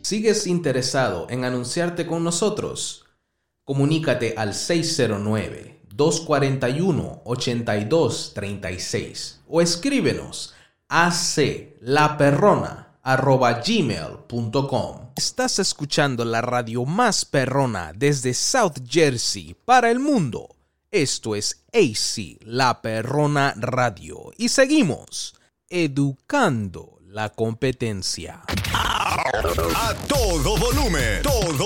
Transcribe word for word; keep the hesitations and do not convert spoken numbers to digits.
¿Sigues interesado en anunciarte con nosotros? Comunícate al seis cero nueve, dos cuatro uno, ocho dos tres seis o escríbenos a aclaperrona arroba gmail punto com. Estás escuchando la radio más perrona desde South Jersey para el mundo. Esto es A C La Perrona Radio y seguimos educando la competencia. A todo volumen, todo